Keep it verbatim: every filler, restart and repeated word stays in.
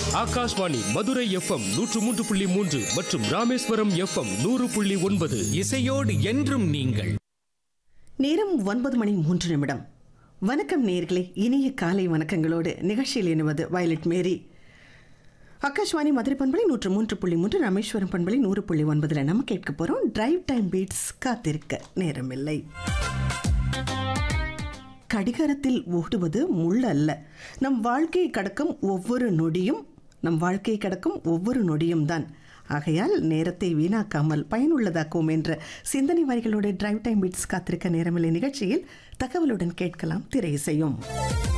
Akashvani Madurai FM நூற்று மூன்று புள்ளி மூன்று மற்றும் ராமேஸ்வரம் எஃப்எம் நூறு புள்ளி ஒன்பது. இசையோடு என்றும் நீங்கள். நேரம் ஒன்பது மணி மூன்று நிமிடம். வணக்கம் நேயர்களே, இனிய காலை வணக்கங்களோடு நிகழ்ச்சியில் எண்ணுவது வயலட் மேரி. ஆகாஷ்வாணி மதுரை பண்பலை நூற்று மூன்று புள்ளி மூன்று, ராமேஸ்வரம் பண்பலை நூறு புள்ளி ஒன்பதுல நம்ம கேட்க போறோம் டிரைவ் டைம் பீட்ஸ். காத்திருக்க நேரமில்லை. கடிகாரத்தில் ஓடுவது முள் அல்ல, நம் வாழ்க்கையை கடக்கும் ஒவ்வொரு நொடியும் நம் வாழ்க்கையை கடக்கும் ஒவ்வொரு நொடியும் தான். ஆகையால் நேரத்தை வீணாக்காமல் பயனுள்ளதாக்குவோம் என்ற சிந்தனை வரிகளோட டிரைவ் டைம் பீட்ஸ் காத்திருக்க நேரமில்லை நிகழ்ச்சியில் தகவலுடன் கேட்கலாம் திரை இசையும்.